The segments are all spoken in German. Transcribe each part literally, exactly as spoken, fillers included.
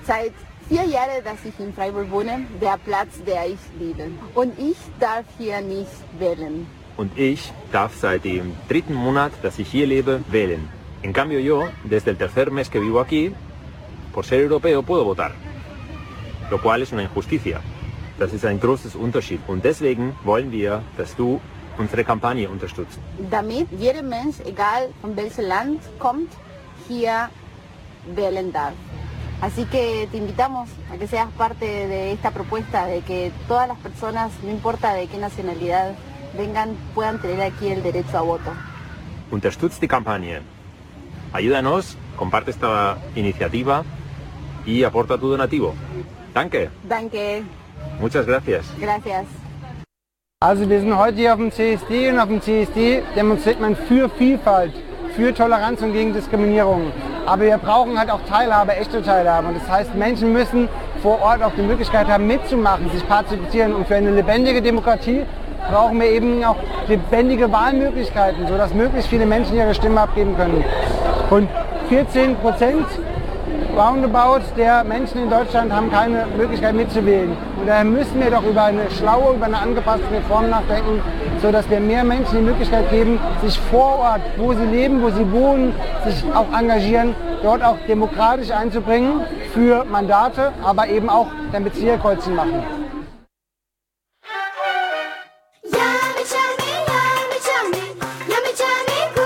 Seit vier Jahren, dass ich in Freiburg wohne, der Platz, der ich liebe. Und ich darf hier nicht wählen. Und ich darf seit dem dritten Monat, dass ich hier lebe, wählen. En cambio yo, desde el tercer mes que vivo aquí, por ser europeo puedo votar. Lo cual es una injusticia. Das ist ein großes Unterschied. Und deswegen wollen wir, dass du unsere Kampagne unterstützt. Damit jeder Mensch, egal von welchem Land kommt, hier wählen darf. Así que te invitamos a que seas parte de esta propuesta de que todas las personas, no importa de qué nacionalidad vengan, puedan tener aquí el derecho a voto. Unterstützt die Kampagne. Ayúdanos, comparte esta iniciativa y aporta tu donativo. Danke. Danke. Muchas gracias. Gracias. Also wir sind heute hier auf dem C S D und auf dem C S D demonstriert man für Vielfalt, für Toleranz und gegen Diskriminierung. Aber wir brauchen halt auch Teilhabe, echte Teilhabe. Und das heißt, Menschen müssen vor Ort auch die Möglichkeit haben, mitzumachen, sich partizipieren. Und für eine lebendige Demokratie brauchen wir eben auch lebendige Wahlmöglichkeiten, sodass möglichst viele Menschen ihre Stimme abgeben können. Und vierzehn Prozent roundabout der Menschen in Deutschland haben keine Möglichkeit mitzuwählen. Und daher müssen wir doch über eine schlaue, über eine angepasste Reform nachdenken, sodass wir mehr Menschen die Möglichkeit geben, sich vor Ort, wo sie leben, wo sie wohnen, sich auch engagieren, dort auch demokratisch einzubringen für Mandate, aber eben auch damit sie ihr Kreuzchen machen.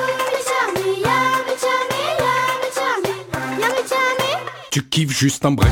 Tu kiffes juste un bref.